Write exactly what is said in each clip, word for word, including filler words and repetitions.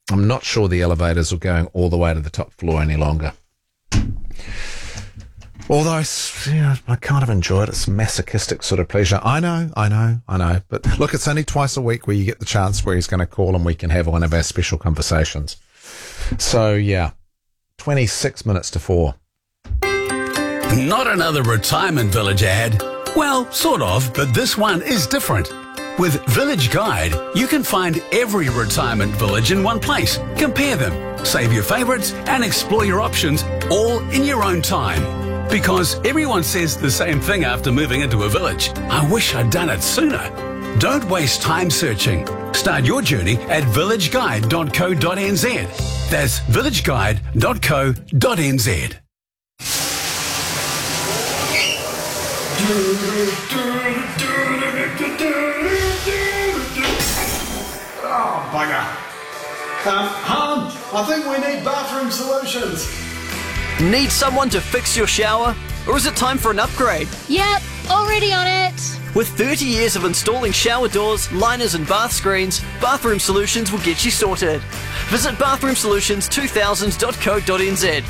I'm not sure the elevators are going all the way to the top floor any longer. Although I, you know, I kind of enjoy it. It's masochistic sort of pleasure. I know, I know, I know. But look, it's only twice a week where you get the chance where he's going to call and we can have one of our special conversations. So, yeah, twenty-six minutes to four. Not another retirement village ad. Well, sort of, but this one is different. With Village Guide, you can find every retirement village in one place. Compare them, save your favourites, and explore your options all in your own time. Because everyone says the same thing after moving into a village. I wish I'd done it sooner. Don't waste time searching. Start your journey at village guide dot co dot n z. That's village guide dot co dot n z. Oh, bugger. Um, hon, I think we need bathroom solutions. Need someone to fix your shower? Or is it time for an upgrade? Yep, already on it. With thirty years of installing shower doors, liners and bath screens, Bathroom Solutions will get you sorted. Visit bathroom solutions two thousand dot co dot n z.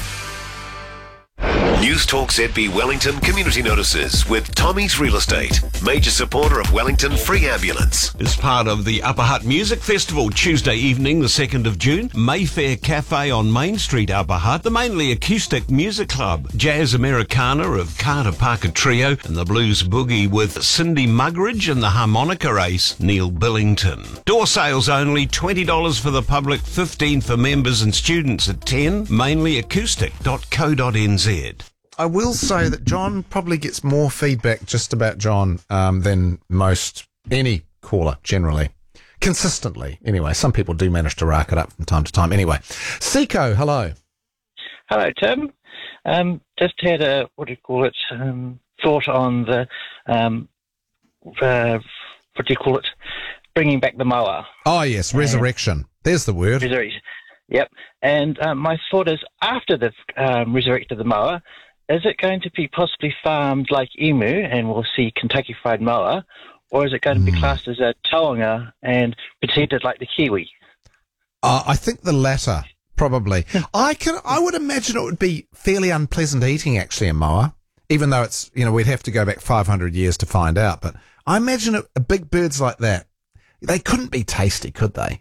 News Talk Z B Wellington community notices with Tommy's Real Estate, major supporter of Wellington Free Ambulance. As part of the Upper Hutt Music Festival, Tuesday evening, the second of June, Mayfair Cafe on Main Street, Upper Hutt, the mainly acoustic music club, Jazz Americana of Carter Parker Trio, and the Blues Boogie with Cindy Muggeridge and the harmonica ace, Neil Billington. Door sales only, twenty dollars for the public, fifteen dollars for members and students at ten, mainly acoustic dot co dot n z. I will say that John probably gets more feedback just about John um, than most any caller generally. Consistently, anyway. Some people do manage to rack it up from time to time. Anyway, Seiko, hello. Hello, Tim. Um, just had a, what do you call it, um, thought on the, um, uh, what do you call it, bringing back the mower. Oh, yes, resurrection. There's the word. Resurrection. Yep. And um, my thought is, after they've um, resurrected the mower, is it going to be possibly farmed like emu and we'll see Kentucky Fried Mower, or is it going to be mm. classed as a taonga and protected like the kiwi? Uh, I think the latter, probably. I can. I would imagine it would be fairly unpleasant eating, actually, a mower, even though it's, you know, we'd have to go back five hundred years to find out. But I imagine it, big birds like that, they couldn't be tasty, could they?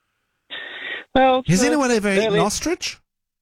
Well, has uh, anyone ever really, eaten ostrich?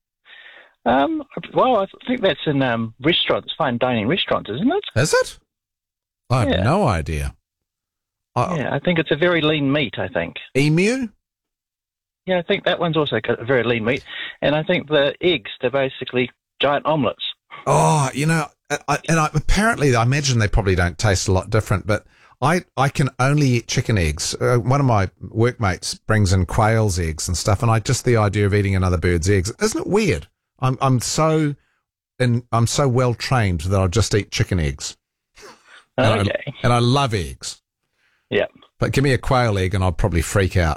Um, well, I think that's in um, restaurants, fine dining restaurants, isn't it? Is it? I have yeah. no idea. I, yeah, I think it's a very lean meat, I think. Emu? Yeah, I think that one's also got a very lean meat. And I think the eggs, they're basically giant omelettes. Oh, you know, I, and I, apparently I imagine they probably don't taste a lot different, but I, I can only eat chicken eggs. Uh, one of my workmates brings in quail's eggs and stuff, and I just the idea of eating another bird's eggs, isn't it weird? I'm I'm so and I'm so well trained that I'll just eat chicken eggs. And okay. I, and I love eggs. Yeah. But give me a quail egg and I'll probably freak out.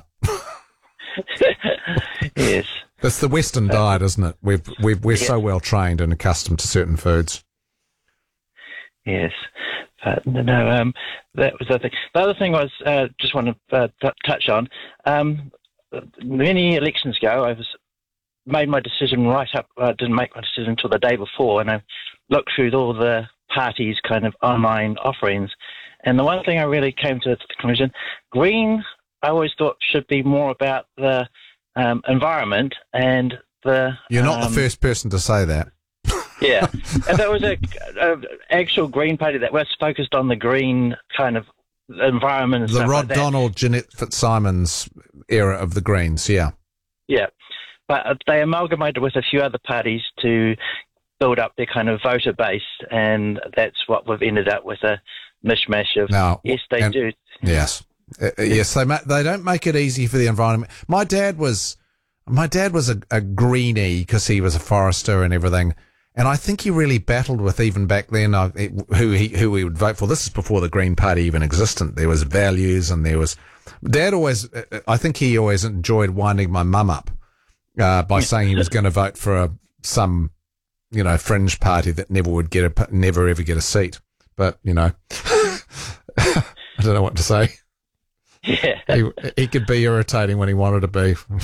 Yes. That's the Western uh, diet, isn't it? We've we've we're yeah. so well trained and accustomed to certain foods. Yes. But no, um, that was the thing. The other thing was uh, just want to uh, t- touch on. Um, many elections ago, I was. made my decision right up, I uh, didn't make my decision until the day before, and I looked through all the parties' kind of online offerings, and the one thing I really came to the conclusion, Green, I always thought should be more about the um, environment and the... You're not um, the first person to say that. Yeah, and there was a, a actual Green party that was focused on the green kind of environment and the stuff Rod like that. Donald, Jeanette Fitzsimons era of the Greens, yeah. Yeah. But they amalgamated with a few other parties to build up their kind of voter base, and that's what we've ended up with, a mishmash of, now, yes, they and, do. Yes. Uh, yes, they ma- they don't make it easy for the environment. My dad was my dad was a, a greenie because he was a forester and everything, and I think he really battled with, even back then, uh, who he who he would vote for. This is before the Green Party even existed. There was values, and there was... Dad always... Uh, I think he always enjoyed winding my mum up. Uh, by saying he was going to vote for a, some, you know, fringe party that never would get a, never ever get a seat. But, you know, I don't know what to say. Yeah. He, he could be irritating when he wanted to be.